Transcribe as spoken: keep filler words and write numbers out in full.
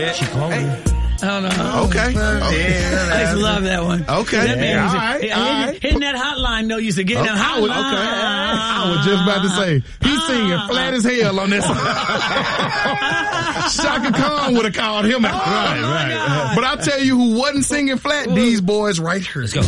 said. She called hey. me. Oh, no. Okay. Yeah, I used to love that one. Okay. That Yeah, all right, hitting, all right. hitting that hotline, though, used to get Okay. that hotline. Okay. I was just about to say, he's singing flat as hell on this. Shaka Khan would have called him out. Oh, right, right. But I'll tell you who wasn't singing flat, these boys right here.